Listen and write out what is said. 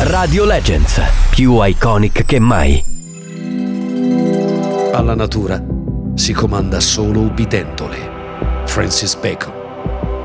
Radio Legends, più iconic che mai. Alla natura si comanda solo ubbidendole. Francis Bacon.